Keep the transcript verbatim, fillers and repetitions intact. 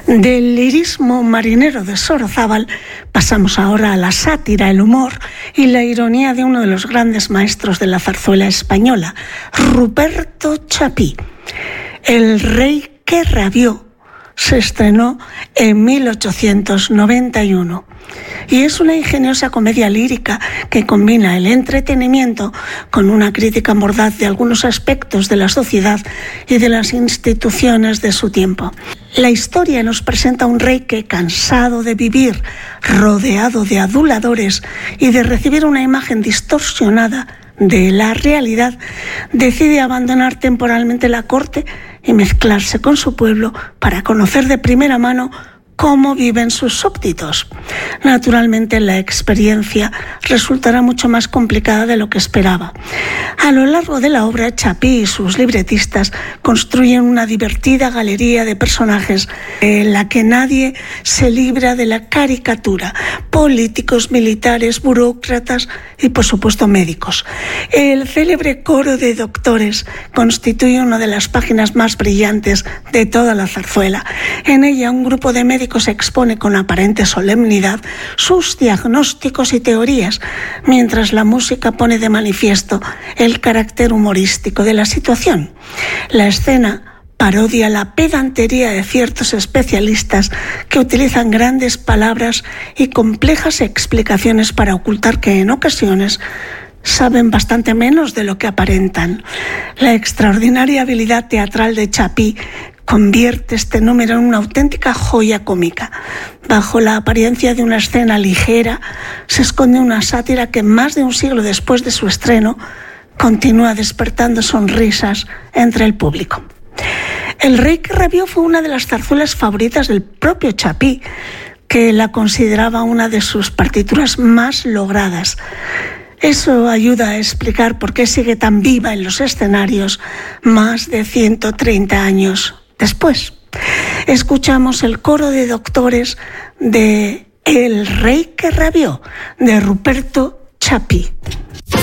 Del lirismo marinero de Sorozábal pasamos ahora a la sátira, el humor y la ironía de uno de los grandes maestros de la zarzuela española, Ruperto Chapí. El rey que rabió se estrenó en mil ochocientos noventa y uno y es una ingeniosa comedia lírica que combina el entretenimiento con una crítica mordaz de algunos aspectos de la sociedad y de las instituciones de su tiempo. La historia nos presenta a un rey que, cansado de vivir rodeado de aduladores y de recibir una imagen distorsionada de la realidad, decide abandonar temporalmente la corte y mezclarse con su pueblo para conocer de primera mano cómo viven sus súbditos. Naturalmente, la experiencia resultará mucho más complicada de lo que esperaba. A lo largo de la obra, Chapí y sus libretistas construyen una divertida galería de personajes en la que nadie se libra de la caricatura: políticos, militares, burócratas y, por supuesto, médicos. El célebre coro de doctores constituye una de las páginas más brillantes de toda la zarzuela. En ella, un grupo de médicos se expone con aparente solemnidad sus diagnósticos y teorías, mientras la música pone de manifiesto el carácter humorístico de la situación. La escena parodia la pedantería de ciertos especialistas que utilizan grandes palabras y complejas explicaciones para ocultar que en ocasiones saben bastante menos de lo que aparentan. La extraordinaria habilidad teatral de Chapí convierte este número en una auténtica joya cómica. Bajo la apariencia de una escena ligera se esconde una sátira que, más de un siglo después de su estreno, continúa despertando sonrisas entre el público. El rey que rabió fue una de las zarzuelas favoritas del propio Chapí, que la consideraba una de sus partituras más logradas. Eso ayuda a explicar por qué sigue tan viva en los escenarios más de ciento treinta años después. Escuchamos el coro de doctores de El rey que rabió, de Ruperto Chapí.